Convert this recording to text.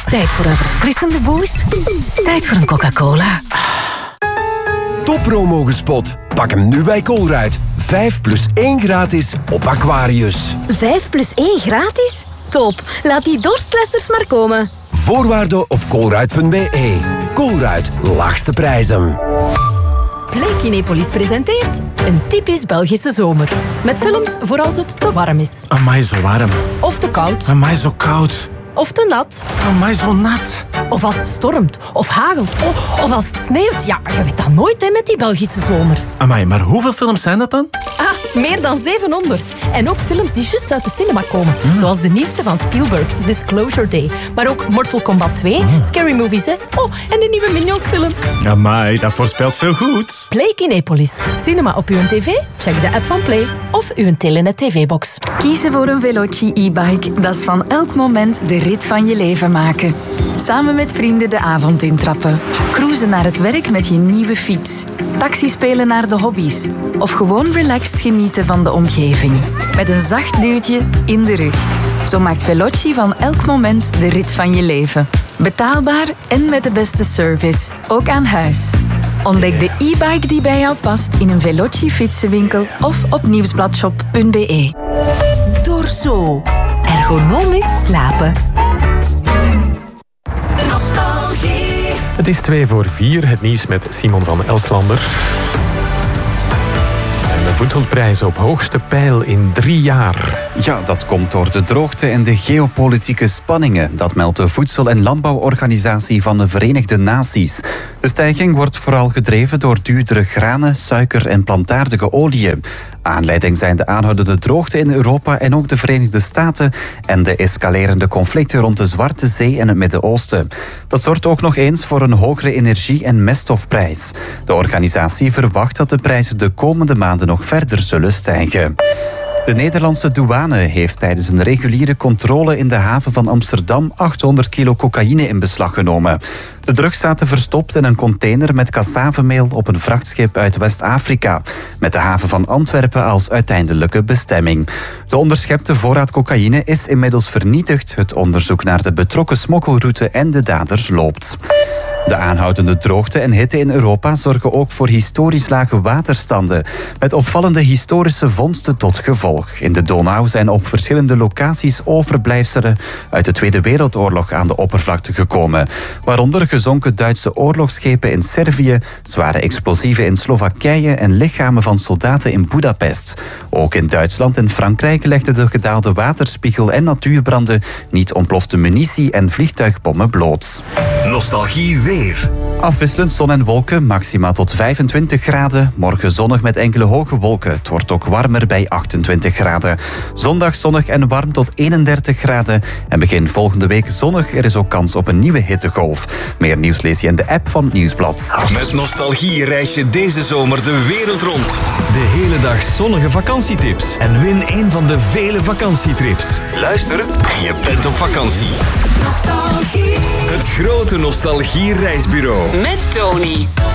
Tijd voor een verfrissende boost. Tijd voor een Coca-Cola. Toppromo gespot. Pak hem nu bij Colruyt. 5 + 1 gratis op Aquarius. 5 + 1 gratis? Top. Laat die dorstlessers maar komen. Voorwaarden op colruyt.be. Colruyt, laagste prijzen. Play Kinepolis presenteert een typisch Belgische zomer. Met films voor als het te warm is. Amai, zo warm. Of te koud. Amai, zo koud. Of te nat. Amai, zo nat. Of als het stormt. Of hagelt. Of als het sneeuwt. Ja, je weet dat nooit hè, met die Belgische zomers. Amai, maar hoeveel films zijn dat dan? Meer dan 700. En ook films die juist uit de cinema komen. Zoals de nieuwste van Spielberg, Disclosure Day. Maar ook Mortal Kombat 2, Scary Movie 6. Oh, en de nieuwe Minions film. Amai, dat voorspelt veel goed. Play Kinepolis. Cinema op uw tv? Check de app van Play. Of uw Telenet TV-box. Kiezen voor een Veloci e-bike, dat is van elk moment de rit van je leven maken. Samen met vrienden de avond intrappen. Cruisen naar het werk met je nieuwe fiets. Taxi spelen naar de hobby's. Of gewoon relaxed genieten van de omgeving. Met een zacht duwtje in de rug. Zo maakt Veloci van elk moment de rit van je leven. Betaalbaar en met de beste service. Ook aan huis. Ontdek de e-bike die bij jou past in een Veloci fietsenwinkel of op nieuwsbladshop.be. Dorso. Ergonomisch slapen. Nostalgie. Het is 2:04, het nieuws met Simon van Elslander. En de voedselprijzen op hoogste peil in 3 jaar. Ja, dat komt door de droogte en de geopolitieke spanningen. Dat meldt de Voedsel- en Landbouworganisatie van de Verenigde Naties. De stijging wordt vooral gedreven door duurdere granen, suiker en plantaardige oliën. Aanleiding zijn de aanhoudende droogte in Europa en ook de Verenigde Staten en de escalerende conflicten rond de Zwarte Zee en het Midden-Oosten. Dat zorgt ook nog eens voor een hogere energie- en meststofprijs. De organisatie verwacht dat de prijzen de komende maanden nog verder zullen stijgen. De Nederlandse douane heeft tijdens een reguliere controle in de haven van Amsterdam 800 kilo cocaïne in beslag genomen. De drugs zaten verstopt in een container met cassavemeel op een vrachtschip uit West-Afrika, met de haven van Antwerpen als uiteindelijke bestemming. De onderschepte voorraad cocaïne is inmiddels vernietigd. Het onderzoek naar de betrokken smokkelroute en de daders loopt. De aanhoudende droogte en hitte in Europa zorgen ook voor historisch lage waterstanden, met opvallende historische vondsten tot gevolg. In de Donau zijn op verschillende locaties overblijfselen uit de Tweede Wereldoorlog aan de oppervlakte gekomen, waaronder gezonken Duitse oorlogsschepen in Servië, zware explosieven in Slowakije en lichamen van soldaten in Budapest. Ook in Duitsland en Frankrijk legden de gedaalde waterspiegel en natuurbranden niet ontplofte munitie en vliegtuigbommen bloot. Nostalgie weer. Afwisselend zon en wolken, maxima tot 25 graden. Morgen zonnig met enkele hoge wolken. Het wordt ook warmer bij 28 graden. Zondag zonnig en warm tot 31 graden. En begin volgende week zonnig. Er is ook kans op een nieuwe hittegolf. Meer nieuws lees je in de app van Nieuwsblad. Met Nostalgie reis je deze zomer de wereld rond. De hele dag zonnige vakantietips. En win een van de vele vakantietrips. Luister en je bent op vakantie. Nostalgie. Het grote Nostalgie reisbureau. Met Tony.